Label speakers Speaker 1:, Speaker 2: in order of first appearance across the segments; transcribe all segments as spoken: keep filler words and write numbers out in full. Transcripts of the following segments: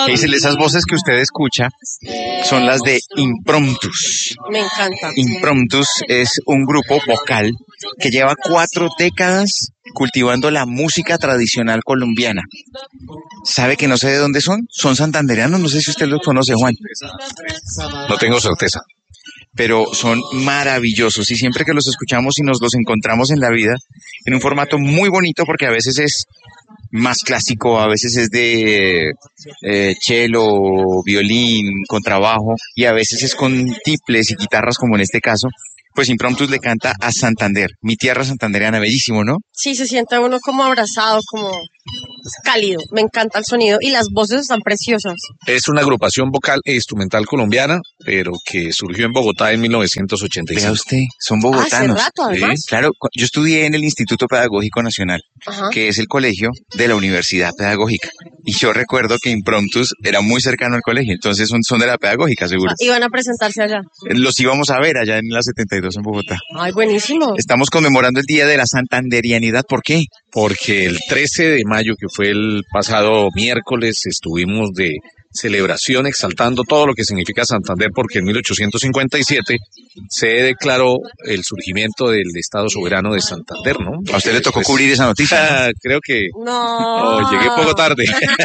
Speaker 1: Hazel, esas voces que usted escucha son las de Impromptus.
Speaker 2: Me encanta.
Speaker 1: Impromptus es un grupo vocal que lleva cuatro décadas cultivando la música tradicional colombiana. ¿Sabe que no sé de dónde son? Son santandereanos, no sé si usted los conoce, Juan.
Speaker 3: No tengo certeza.
Speaker 1: Pero son maravillosos y siempre que los escuchamos y nos los encontramos en la vida, en un formato muy bonito porque a veces es más clásico, a veces es de eh, cello, violín, contrabajo y a veces es con tiples y guitarras como en este caso. Pues Impromptus le canta a Santander, mi tierra santandereana, bellísimo, ¿no?
Speaker 2: Sí, se siente uno como abrazado, como cálido. Me encanta el sonido y las voces están preciosas.
Speaker 3: Es una agrupación vocal e instrumental colombiana, pero que surgió en Bogotá en mil novecientos ochenta y cinco.
Speaker 1: Vea usted, son bogotanos.
Speaker 2: Hace rato, además.
Speaker 1: Sí, claro, yo estudié en el Instituto Pedagógico Nacional,
Speaker 2: Ajá.
Speaker 1: que es el colegio de la Universidad Pedagógica. Y yo recuerdo que Impromptus era muy cercano al colegio, entonces son, son de la Pedagógica, seguro.
Speaker 2: Iban a presentarse allá.
Speaker 1: Los íbamos a ver allá en la setenta y dos en Bogotá.
Speaker 2: Ay, buenísimo.
Speaker 1: Estamos conmemorando el Día de la Santanderianidad. ¿Por qué?
Speaker 3: Porque el trece de mayo, que fue el pasado miércoles, estuvimos de celebración exaltando todo lo que significa Santander, porque en mil ochocientos cincuenta y siete se declaró el surgimiento del Estado soberano de Santander, ¿no?
Speaker 1: ¿A usted le tocó
Speaker 3: pues,
Speaker 1: cubrir esa noticia?
Speaker 3: ¿no? Creo que
Speaker 2: No.
Speaker 3: no, llegué poco tarde.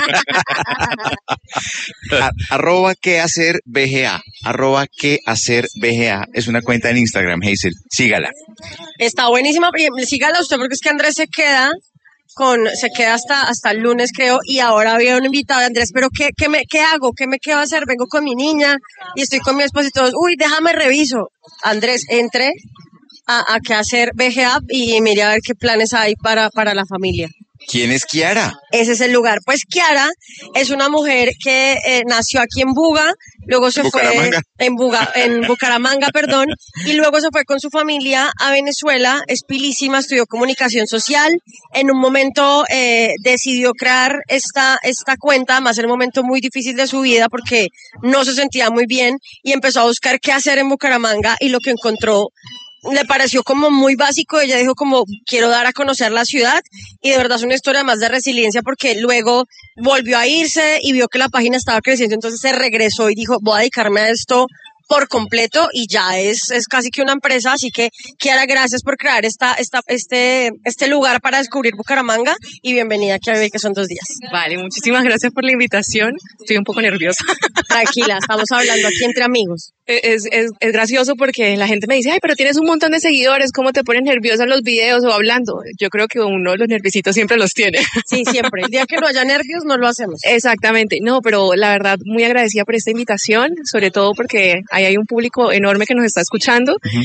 Speaker 1: A, arroba qué hacer B G A, arroba qué hacer B G A, es una cuenta en Instagram, Hazel, sígala.
Speaker 2: Está buenísima, sígala usted porque es que Andrés se queda con, se queda hasta, hasta el lunes creo, y ahora había un invitado de Andrés, pero ¿qué, qué, me, qué hago? ¿Qué me quedo a hacer? Vengo con mi niña y estoy con mi esposo y todos, uy, déjame reviso. Andrés, entre a, a qué hacer B G A y mire a ver qué planes hay para, para la familia.
Speaker 1: ¿Quién es Kiara?
Speaker 2: Ese es el lugar. Pues Kiara es una mujer que eh, nació aquí en Buga, luego se
Speaker 1: Bucaramanga.
Speaker 2: fue en Buga, en Bucaramanga, perdón, y luego se fue con su familia a Venezuela. Es pilísima, estudió comunicación social. En un momento eh, decidió crear esta esta cuenta, más en un momento muy difícil de su vida porque no se sentía muy bien y empezó a buscar qué hacer en Bucaramanga y lo que encontró le pareció como muy básico. Ella dijo como quiero dar a conocer la ciudad y de verdad es una historia más de resiliencia porque luego volvió a irse y vio que la página estaba creciendo, entonces se regresó y dijo voy a dedicarme a esto por completo y ya es, es casi que una empresa, así que Kiara, gracias por crear esta, esta, este, este lugar para descubrir Bucaramanga y bienvenida aquí a Bebé, que son dos días.
Speaker 4: Vale, muchísimas gracias por la invitación, estoy un poco nerviosa.
Speaker 2: Tranquila, estamos hablando aquí entre amigos.
Speaker 4: Es, es, es gracioso porque la gente me dice, ay, pero tienes un montón de seguidores, ¿cómo te pones nerviosa en los videos o hablando? Yo creo que uno los nerviositos siempre los tiene.
Speaker 2: Sí, siempre. El día que no haya nervios, no lo hacemos.
Speaker 4: Exactamente. No, pero la verdad, muy agradecida por esta invitación, sobre todo porque ahí hay un público enorme que nos está escuchando. Uh-huh.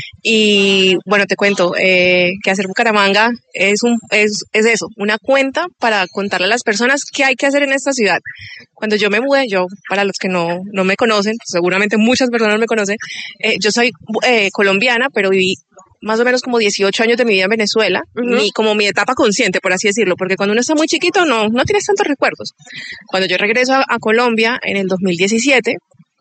Speaker 4: Y bueno, te cuento, eh, que hacer Bucaramanga es, un, es, es eso, una cuenta para contarle a las personas qué hay que hacer en esta ciudad. Cuando yo me mudé, yo, para los que no, no me conocen, seguramente muchas personas me conocen, eh, yo soy eh, colombiana, pero viví más o menos como dieciocho años de mi vida en Venezuela, uh-huh. mi, como mi etapa consciente, por así decirlo, porque cuando uno está muy chiquito no, no tienes tantos recuerdos. Cuando yo regreso a, a Colombia en el dos mil diecisiete,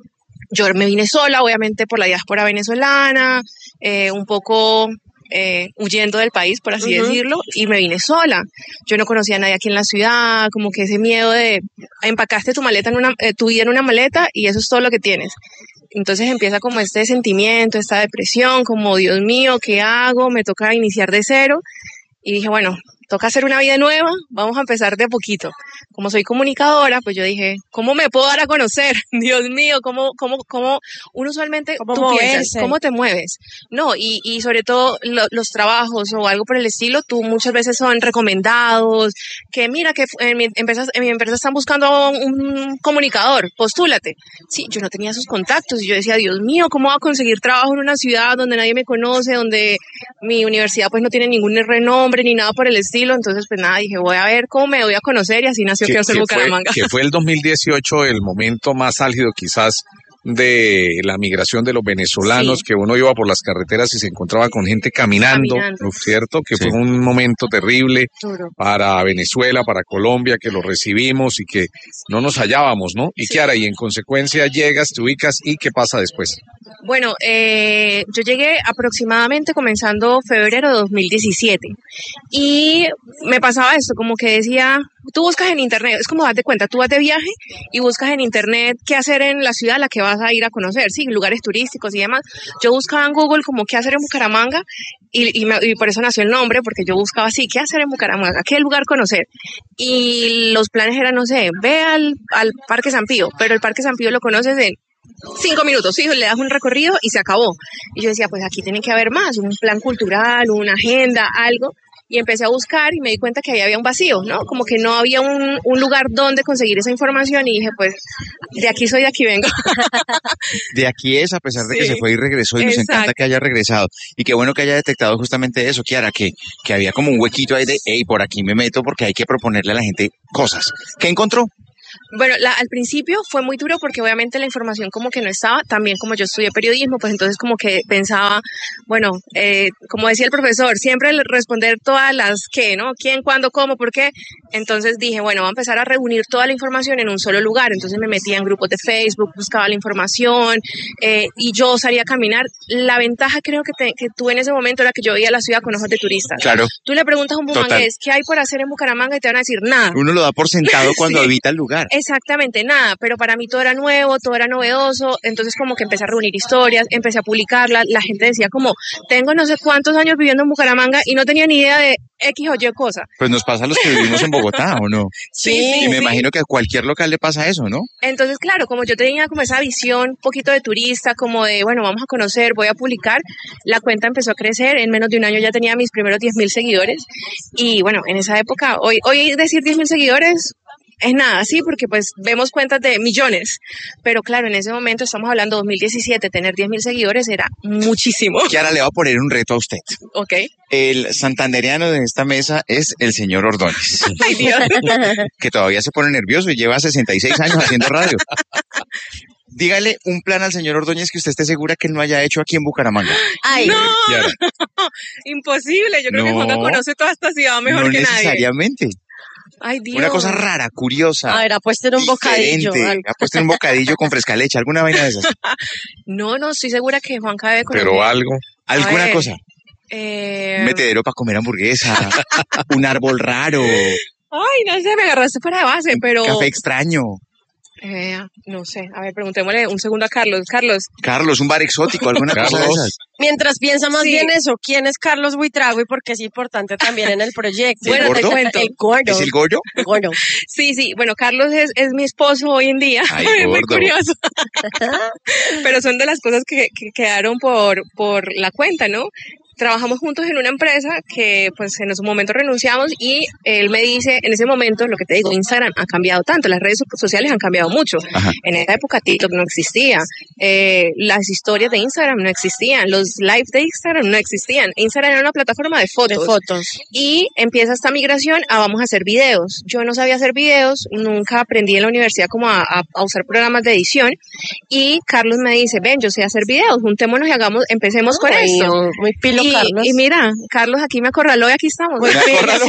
Speaker 4: yo me vine sola, obviamente por la diáspora venezolana, eh, un poco eh, huyendo del país, por así uh-huh. decirlo, y me vine sola. Yo no conocía a nadie aquí en la ciudad, como que ese miedo de empacaste tu maleta en una, eh, tu vida en una maleta y eso es todo lo que tienes. Entonces empieza como este sentimiento, esta depresión, como Dios mío, ¿qué hago? Me toca iniciar de cero. Y dije, bueno, toca hacer una vida nueva, vamos a empezar de a poquito. Como soy comunicadora, pues yo dije, ¿cómo me puedo dar a conocer? Dios mío, ¿cómo, cómo, cómo uno usualmente
Speaker 2: ¿Cómo
Speaker 4: tú
Speaker 2: moverse?
Speaker 4: piensas? ¿Cómo te mueves? No, y, y sobre todo lo, los trabajos o algo por el estilo, tú muchas veces son recomendados, que mira que en mi empresa, en mi empresa están buscando un comunicador, postúlate. Sí, yo no tenía esos contactos y yo decía, Dios mío, ¿cómo voy a conseguir trabajo en una ciudad donde nadie me conoce, donde mi universidad pues no tiene ningún renombre ni nada por el estilo? Entonces pues nada, dije voy a ver cómo me doy a conocer y así nació que hacer Bucaramanga.
Speaker 3: Que fue el dos mil dieciocho el momento más álgido quizás de la migración de los venezolanos, sí. que uno iba por las carreteras y se encontraba con gente caminando, caminando. ¿no es cierto? Que sí. fue un momento terrible Duro. para Venezuela, para Colombia, que lo recibimos y que no nos hallábamos, ¿no? Y sí. Kiara, y en consecuencia llegas, te ubicas y ¿qué pasa después?
Speaker 4: Bueno, eh, yo llegué aproximadamente comenzando febrero de dos mil diecisiete y me pasaba esto, como que decía, tú buscas en internet, es como darte cuenta, tú vas de viaje y buscas en internet qué hacer en la ciudad a la que vas a ir a conocer, sí, lugares turísticos y demás. Yo buscaba en Google como qué hacer en Bucaramanga y, y, me, y por eso nació el nombre, porque yo buscaba así, qué hacer en Bucaramanga, qué lugar conocer. Y los planes eran, no sé, ve al, al Parque San Pío, pero el Parque San Pío lo conoces en cinco minutos, sí, le das un recorrido y se acabó. Y yo decía, pues aquí tiene que haber más, un plan cultural, una agenda, algo. Y empecé a buscar y me di cuenta que ahí había un vacío, ¿no? Como que no había un, un lugar donde conseguir esa información y dije, pues, de aquí soy, de aquí vengo.
Speaker 1: De aquí es, a pesar de
Speaker 4: Sí,
Speaker 1: que se fue y regresó, y nos
Speaker 4: exacto.
Speaker 1: encanta que haya regresado. Y qué bueno que haya detectado justamente eso, Kiara, que, que había como un huequito ahí de, hey, por aquí me meto porque hay que proponerle a la gente cosas. ¿Qué encontró?
Speaker 4: Bueno, la, al principio fue muy duro porque obviamente la información como que no estaba, también como yo estudié periodismo, pues entonces como que pensaba, bueno, eh, como decía el profesor, siempre responder todas las qué, ¿no? ¿Quién, cuándo, cómo, por qué? Entonces dije, bueno, voy a empezar a reunir toda la información en un solo lugar, entonces me metía en grupos de Facebook, buscaba la información eh, y yo salía a caminar. La ventaja creo que, te, que tuve en ese momento era que yo veía la ciudad con ojos de turista.
Speaker 1: Claro.
Speaker 4: Tú le preguntas a un
Speaker 1: Total.
Speaker 4: bumangués, ¿qué hay por hacer en Bucaramanga? Y te van a decir, nada.
Speaker 1: Uno lo da por sentado cuando
Speaker 4: Sí.
Speaker 1: habita el lugar.
Speaker 4: Exactamente, nada, pero para mí todo era nuevo, todo era novedoso, entonces como que empecé a reunir historias, empecé a publicarlas, la gente decía como, tengo no sé cuántos años viviendo en Bucaramanga y no tenía ni idea de X o Y cosa.
Speaker 1: Pues nos pasa a los que vivimos en Bogotá, ¿o no?
Speaker 4: Sí,
Speaker 1: Y me
Speaker 4: sí.
Speaker 1: imagino que a cualquier local le pasa eso, ¿no?
Speaker 4: Entonces, claro, como yo tenía como esa visión un poquito de turista, como de, bueno, vamos a conocer, voy a publicar, la cuenta empezó a crecer, en menos de un año ya tenía mis primeros diez mil seguidores y bueno, en esa época, hoy, hoy decir diez mil seguidores es nada, sí, porque pues vemos cuentas de millones, pero claro, en ese momento estamos hablando de dos mil diecisiete, tener diez mil seguidores era muchísimo.
Speaker 1: Kiara le va a poner un reto a usted.
Speaker 4: Ok.
Speaker 1: El santandereano de esta mesa es el señor Ordóñez,
Speaker 4: Ay, Dios.
Speaker 1: que todavía se pone nervioso y lleva sesenta y seis años haciendo radio. Dígale un plan al señor Ordóñez que usted esté segura que él no haya hecho aquí en Bucaramanga.
Speaker 2: Ay,
Speaker 4: No,
Speaker 1: Kiara,
Speaker 4: imposible, yo creo que
Speaker 1: No.
Speaker 4: Juanca conoce toda esta ciudad mejor
Speaker 1: no
Speaker 4: que nadie.
Speaker 1: necesariamente.
Speaker 4: Ay, Dios.
Speaker 1: Una cosa rara, curiosa.
Speaker 2: a ver, apuesten un bocadillo.
Speaker 1: diferente.
Speaker 2: algo.
Speaker 1: Ha puesto un bocadillo con fresca leche, alguna vaina de esas.
Speaker 4: No, no, estoy segura que Juanca debe conocer.
Speaker 3: Pero algo.
Speaker 1: Alguna
Speaker 4: ver.
Speaker 1: cosa.
Speaker 4: Eh...
Speaker 1: Un metedero para comer hamburguesa, un árbol raro,
Speaker 4: Ay, no sé, me agarraste fuera de base, pero...
Speaker 1: café extraño.
Speaker 4: Eh, no sé, a ver, preguntémosle un segundo a Carlos. Carlos,
Speaker 1: Carlos, un bar exótico, alguna cosa de
Speaker 3: Carlos.
Speaker 1: esas.
Speaker 2: Mientras piensa más
Speaker 4: Sí.
Speaker 2: bien eso, ¿quién es Carlos Buitrago y por qué es importante también en el proyecto?
Speaker 1: ¿El
Speaker 4: bueno, te
Speaker 1: gordo?
Speaker 4: cuento.
Speaker 2: El gordo.
Speaker 1: ¿Es el Goyo?
Speaker 2: El gordo.
Speaker 4: Sí, sí, bueno, Carlos es, es mi esposo hoy en día,
Speaker 1: Ay,
Speaker 4: es muy
Speaker 1: gordo.
Speaker 4: curioso, pero son de las cosas que, que quedaron por, por la cuenta, ¿no? Trabajamos juntos en una empresa que pues en su momento renunciamos y él me dice, en ese momento, lo que te digo, Instagram ha cambiado tanto, las redes sociales han cambiado mucho.
Speaker 1: Ajá.
Speaker 4: En esa época TikTok no existía, eh, las historias de Instagram no existían, los live de Instagram no existían. Instagram era una plataforma de
Speaker 2: De
Speaker 4: fotos.
Speaker 2: fotos.
Speaker 4: Y empieza esta migración a vamos a hacer videos. Yo no sabía hacer videos, nunca aprendí en la universidad como a, a, a usar programas de edición. Y Carlos me dice, ven, yo sé hacer videos, juntémonos y hagamos, empecemos con
Speaker 2: Ay,
Speaker 4: esto.
Speaker 2: no, muy pilo,
Speaker 4: Y,
Speaker 2: Carlos.
Speaker 4: y mira, Carlos aquí me acorraló y aquí estamos.
Speaker 2: Muy
Speaker 1: Me
Speaker 2: pilo.
Speaker 1: acorraló.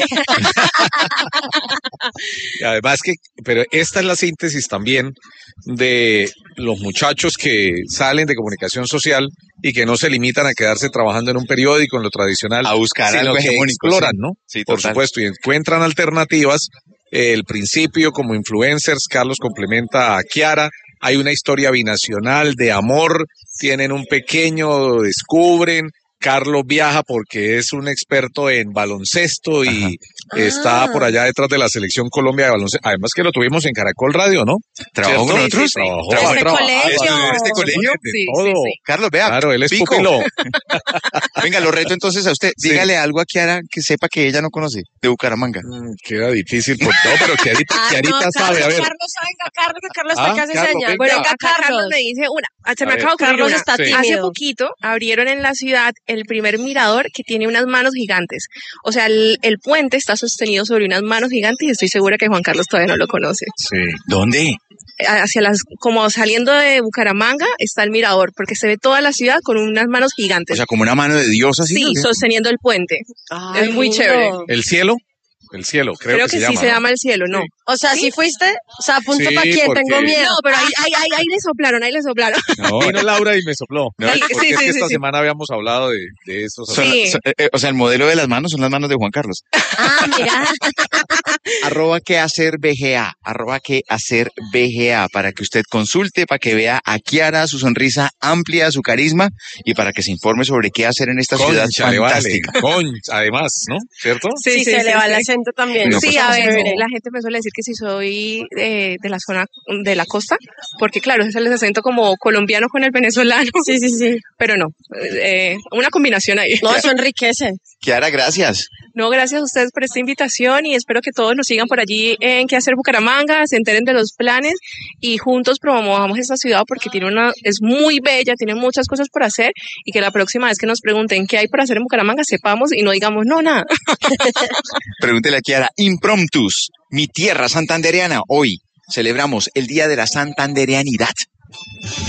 Speaker 3: Y además que, pero esta es la síntesis también de los muchachos que salen de comunicación social y que no se limitan a quedarse trabajando en un periódico, en lo tradicional,
Speaker 1: A buscar
Speaker 3: sino
Speaker 1: algo
Speaker 3: que
Speaker 1: hegemónico,
Speaker 3: exploran,
Speaker 1: sí.
Speaker 3: ¿no?
Speaker 1: Sí,
Speaker 3: Por
Speaker 1: total.
Speaker 3: supuesto, y encuentran alternativas. El principio como influencers, Carlos complementa a Kiara. Hay una historia binacional de amor, tienen un pequeño, descubren. Carlos viaja porque es un experto en baloncesto y
Speaker 2: Ajá.
Speaker 3: está
Speaker 2: Ah.
Speaker 3: por allá detrás de la selección Colombia de baloncesto. Además que lo tuvimos en Caracol Radio, ¿no?
Speaker 1: ¿Trabajó
Speaker 3: ¿Cierto?
Speaker 1: con nosotros?
Speaker 3: Sí, trabajó,
Speaker 1: ¿Trabajó?
Speaker 2: Este
Speaker 3: trabajó.
Speaker 2: colegio.
Speaker 1: ¿En este colegio?
Speaker 3: De
Speaker 4: Sí,
Speaker 3: todo.
Speaker 4: sí, sí.
Speaker 1: Carlos, vea.
Speaker 3: Claro, él es
Speaker 1: pico.
Speaker 3: pupilo.
Speaker 1: Venga, lo reto entonces a usted.
Speaker 3: Sí.
Speaker 1: Dígale algo a Kiara que sepa que ella no conoce, de Bucaramanga.
Speaker 3: Mm, queda difícil, por todo, pero Kiarita,
Speaker 2: Ah,
Speaker 3: Kiarita
Speaker 2: no,
Speaker 3: sabe, a
Speaker 2: Carlos,
Speaker 3: ver.
Speaker 2: Carlos, venga, Carlos, que Carlos
Speaker 3: Ah,
Speaker 2: está que hace
Speaker 3: Carlos,
Speaker 2: señas.
Speaker 3: venga.
Speaker 4: Bueno,
Speaker 2: Venga,
Speaker 4: acá Carlos
Speaker 2: Carlos.
Speaker 4: me dice una. Ah, se
Speaker 3: A
Speaker 4: me
Speaker 3: ver.
Speaker 4: acaba de ocurrir
Speaker 2: Carlos
Speaker 4: una.
Speaker 2: está
Speaker 3: Sí.
Speaker 2: tímido.
Speaker 4: Hace poquito abrieron en la ciudad el primer mirador que tiene unas manos gigantes. O sea, el, el puente está sostenido sobre unas manos gigantes y estoy segura que Juan Carlos todavía no lo conoce.
Speaker 3: Sí.
Speaker 1: ¿Dónde?
Speaker 4: Hacia las, como saliendo de Bucaramanga está el mirador, porque se ve toda la ciudad con unas manos gigantes.
Speaker 1: O sea, como una mano de Dios así.
Speaker 4: sí,
Speaker 1: ¿o qué?
Speaker 4: sosteniendo el puente.
Speaker 2: Ay,
Speaker 4: Es muy
Speaker 2: lindo.
Speaker 4: chévere.
Speaker 3: ¿El cielo? el cielo, creo,
Speaker 4: Creo
Speaker 3: que,
Speaker 4: que,
Speaker 3: se
Speaker 4: sí
Speaker 3: llama.
Speaker 4: se
Speaker 3: ¿no?
Speaker 4: llama el cielo, ¿no?
Speaker 2: O sea, ¿sí fuiste? O sea, apunta
Speaker 3: Sí,
Speaker 2: para quién,
Speaker 3: porque-
Speaker 2: tengo miedo.
Speaker 4: No, pero ahí, ahí, ahí, ahí le soplaron, ahí le soplaron.
Speaker 3: No, vino Laura y me sopló.
Speaker 1: No,
Speaker 4: Sí,
Speaker 3: Porque
Speaker 4: sí,
Speaker 3: es que
Speaker 4: sí,
Speaker 3: esta
Speaker 4: sí.
Speaker 3: semana habíamos hablado de, de esos
Speaker 1: Son-
Speaker 4: Sí.
Speaker 1: son- eh, eh, o sea, el modelo de las manos son las manos de Juan Carlos.
Speaker 2: Ah, mira.
Speaker 1: Arroba que hacer B G A, arroba que hacer B G A, para que usted consulte, para que vea a Kiara, su sonrisa amplia, su carisma, y para que se informe sobre qué hacer en esta ciudad
Speaker 3: Concha, le vale.
Speaker 1: fantástica.
Speaker 3: Concha, además, ¿no? ¿Cierto?
Speaker 2: Sí, se le va el acento también.
Speaker 1: No,
Speaker 4: Sí,
Speaker 1: pues,
Speaker 4: a
Speaker 1: pues,
Speaker 4: ver,
Speaker 2: no.
Speaker 4: la gente me suele decir que si soy eh, de la zona de la costa, porque claro, ese es el acento como colombiano con el venezolano.
Speaker 2: Sí, sí, sí.
Speaker 4: Pero no, eh, una combinación ahí.
Speaker 2: No, eso enriquece.
Speaker 1: Kiara, gracias.
Speaker 4: No, gracias a ustedes por esta invitación y espero que todos nos sigan por allí en Qué Hacer Bucaramanga, se enteren de los planes y juntos promovamos esta ciudad porque tiene una, es muy bella, tiene muchas cosas por hacer y que la próxima vez que nos pregunten qué hay por hacer en Bucaramanga sepamos y no digamos no, nada.
Speaker 1: Pregúntele a Kiara, impromptus, mi tierra santandereana. Hoy celebramos el Día de la Santandereanidad.